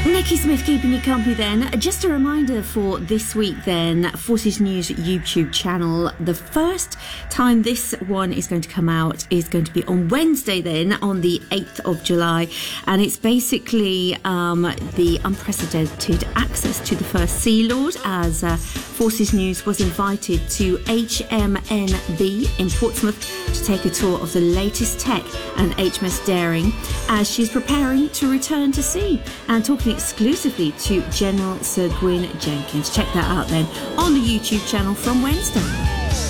Nikki Smith keeping you company then. Just a reminder for this week then, Forces News YouTube channel. The first time this one is going to come out is going to be on Wednesday then, on the 8th of July. And it's basically the unprecedented access to the First Sea Lord, as Forces News was invited to HMNB in Portsmouth to take a tour of the latest tech and HMS Daring as she's preparing to return to sea, and talking exclusively to General Sir Gwyn Jenkins. Check that out then on the YouTube channel from Wednesday.